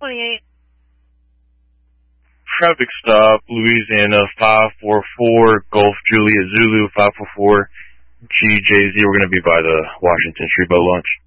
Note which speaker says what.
Speaker 1: 28.
Speaker 2: Traffic stop, Louisiana 544, Gulf Juliet Zulu 544, GJZ. We're going to be by the Washington Street Boat Launch.